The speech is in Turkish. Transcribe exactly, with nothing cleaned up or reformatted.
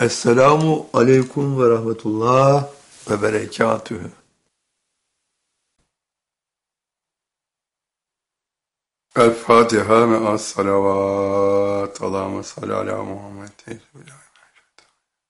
Esselamu aleyküm ve rahmetullah ve berekatühü. El Fatiha ve as salavat. Allahümme salli ala Muhammed.